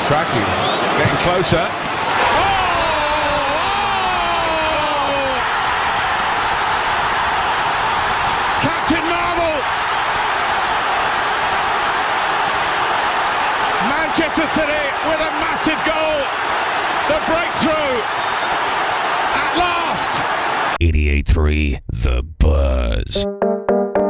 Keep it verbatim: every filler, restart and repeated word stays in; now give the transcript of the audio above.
Cracking. Getting closer. Oh! Captain Marvel! Manchester City with a massive goal. The breakthrough. At last. eighty-eight point three The Buzz.